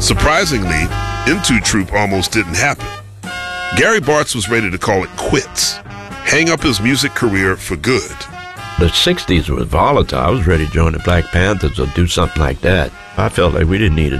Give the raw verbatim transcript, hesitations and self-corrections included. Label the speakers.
Speaker 1: Surprisingly, Into Troop almost didn't happen. Gary Bartz was ready to call it quits, hang up his music career for good.
Speaker 2: The sixties was volatile. I was ready to join the Black Panthers or do something like that. I felt like we didn't need a